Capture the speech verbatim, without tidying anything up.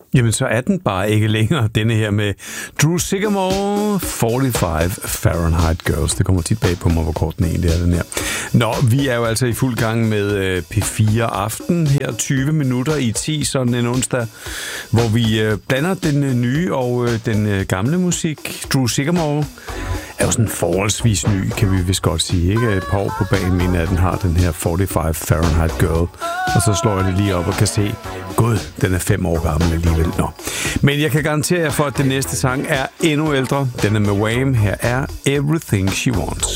Jamen, så er den bare ikke længere, denne her med Drew Sycamore, fyrre-fem Fahrenheit Girls. Det kommer tit bag på mig, hvor kort den egentlig er, den her. Nå, vi er jo altså i fuld gang med P fire Aften her, tyve minutter i ti, sådan en onsdag, hvor vi blander den nye og den gamle musik. Drew Sycamore er jo sådan forholdsvis ny, kan vi vist godt sige, ikke? Et par år på banen, inden at den har den her fyrre-fem Fahrenheit Girl. Og så slår jeg det lige op og kan se, gud, den er fem år gammel alligevel. Nå. Men jeg kan garantere jer for, at den næste sang er endnu ældre. Den er med Wham. Her er Everything She Wants.